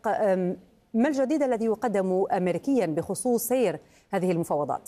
الاتفاق، ما الجديد الذي يقدم أمريكيا بخصوص سير هذه المفاوضات؟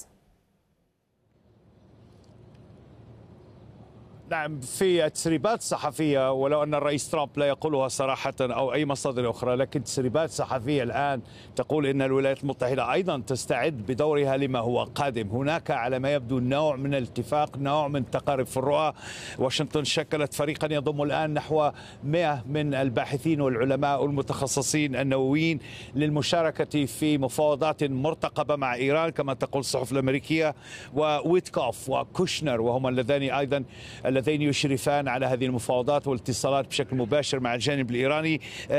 نعم، في التسريبات الصحفية، ولو أن الرئيس ترامب لا يقولها صراحة أو أي مصادر أخرى، لكن تسريبات صحفية الآن تقول أن الولايات المتحدة أيضا تستعد بدورها لما هو قادم. هناك على ما يبدو نوع من الاتفاق، نوع من التقارب في الرؤى. واشنطن شكلت فريقا يضم الآن نحو 100 من الباحثين والعلماء والمتخصصين النوويين للمشاركة في مفاوضات مرتقبة مع إيران كما تقول الصحف الأمريكية. وويتكوف وكوشنر وهما اللذين يشرفان على هذه المفاوضات والاتصالات بشكل مباشر مع الجانب الإيراني،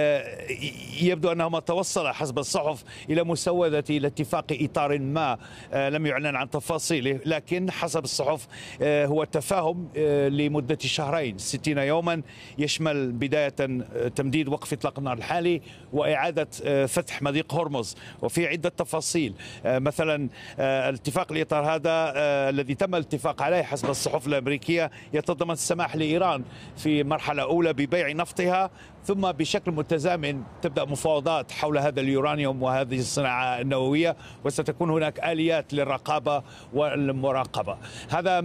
يبدو أنهما توصلا حسب الصحف إلى مسودة لاتفاق إطار ما لم يعلن عن تفاصيله، لكن حسب الصحف هو تفاهم لمدة شهرين 60 يوما، يشمل بداية تمديد وقف إطلاق النار الحالي وإعادة فتح مضيق هرمز، وفي عدة تفاصيل. مثلا الاتفاق الإطار هذا الذي تم الاتفاق عليه حسب الصحف الأمريكية يتضمن السماح لإيران في مرحلة أولى ببيع نفطها، ثم بشكل متزامن تبدأ مفاوضات حول هذا اليورانيوم وهذه الصناعة النووية، وستكون هناك آليات للرقابة والمراقبة. هذا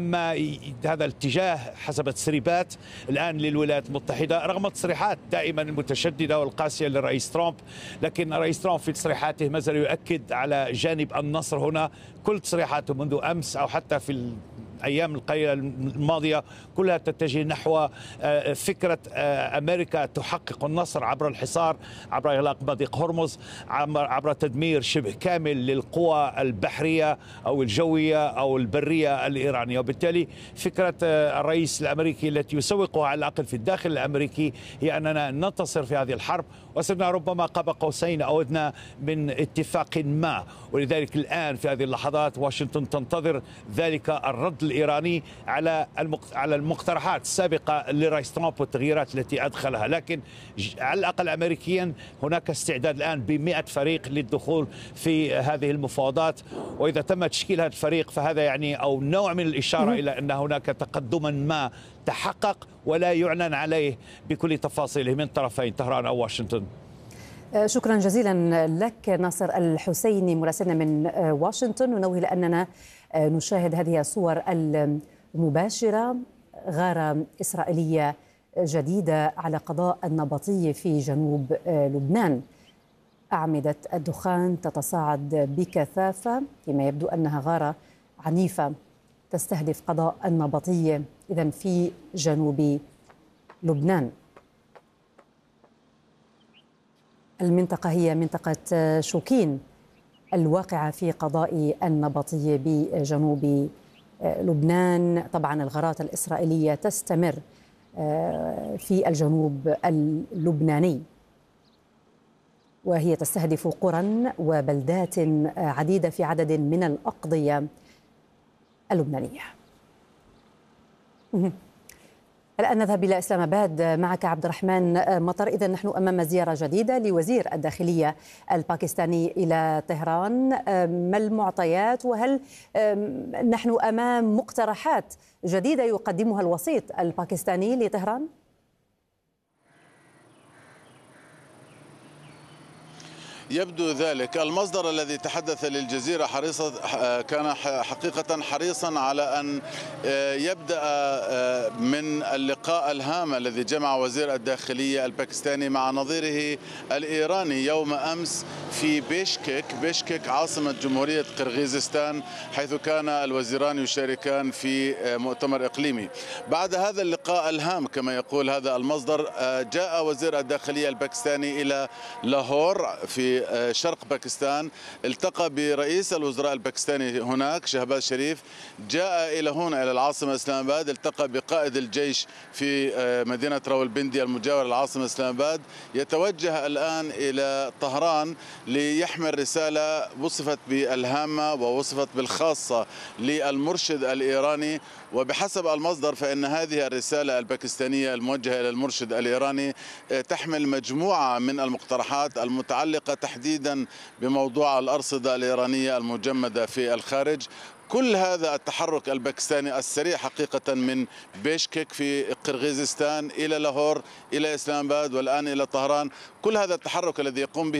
الاتجاه حسب التسريبات الآن للولايات المتحدة، رغم التصريحات دائما المتشددة والقاسية للرئيس ترامب. لكن الرئيس ترامب في تصريحاته ما زال يؤكد على جانب النصر هنا. كل تصريحاته منذ أمس أو حتى في الأيام القليلة الماضية كلها تتجه نحو فكرة أمريكا تحقق النصر عبر الحصار، عبر إغلاق مضيق هرمز، عبر تدمير شبه كامل للقوى البحرية أو الجوية أو البرية الإيرانية. وبالتالي فكرة الرئيس الأمريكي التي يسوقها على الأقل في الداخل الأمريكي هي أننا ننتصر في هذه الحرب، وصرنا ربما قاب قوسين أو أدنى من اتفاق ما. ولذلك الآن في هذه اللحظات واشنطن تنتظر ذلك الرد الإيراني على المقترحات السابقة لرئيس ترامب والتغييرات التي أدخلها. لكن على الأقل أمريكيا هناك استعداد الآن ب100 فريق للدخول في هذه المفاوضات، وإذا تم تشكيل هذا الفريق فهذا يعني أو نوع من الإشارة إلى أن هناك تقدما ما تحقق ولا يعلن عليه بكل تفاصيله من طرفين طهران أو واشنطن. شكرا جزيلا لك ناصر الحسيني مراسلنا من واشنطن. ونوه لأننا نشاهد هذه الصور المباشرة، غارة إسرائيلية جديدة على قضاء النبطي في جنوب لبنان. أعمدة الدخان تتصاعد بكثافة، فيما يبدو أنها غارة عنيفة تستهدف قضاء النبطي إذن في جنوب لبنان. المنطقة هي منطقة شوكين الواقعة في قضاء النبطي بجنوب لبنان. طبعا الغارات الإسرائيلية تستمر في الجنوب اللبناني، وهي تستهدف قرى وبلدات عديدة في عدد من الأقضية اللبنانية. الآن نذهب إلى إسلام آباد معك عبد الرحمن مطر. إذا نحن أمام زيارة جديدة لوزير الداخلية الباكستاني إلى طهران، ما المعطيات وهل نحن أمام مقترحات جديدة يقدمها الوسيط الباكستاني لطهران؟ يبدو ذلك. المصدر الذي تحدث للجزيرة كان حقيقة حريصا على أن يبدأ من اللقاء الهام الذي جمع وزير الداخلية الباكستاني مع نظيره الإيراني يوم أمس في بيشكك عاصمة جمهورية قرغيزستان، حيث كان الوزيران يشاركان في مؤتمر إقليمي. بعد هذا اللقاء الهام كما يقول هذا المصدر، جاء وزير الداخلية الباكستاني إلى لاهور في شرق باكستان، التقى برئيس الوزراء الباكستاني هناك شهباز شريف، جاء إلى هنا إلى العاصمة إسلام آباد، التقى بقائد الجيش في مدينة راولبندي المجاورة للعاصمة إسلام آباد، يتوجه الآن إلى طهران ليحمل رسالة وصفت بالهامة ووصفت بالخاصة للمرشد الإيراني. وبحسب المصدر فإن هذه الرسالة الباكستانية الموجهة إلى المرشد الإيراني تحمل مجموعة من المقترحات المتعلقة تحديدا بموضوع الأرصدة الإيرانية المجمدة في الخارج. كل هذا التحرك الباكستاني السريع حقيقة من بيشكك في قرغيزستان إلى لاهور إلى إسلام آباد والآن إلى طهران، كل هذا التحرك الذي يقوم به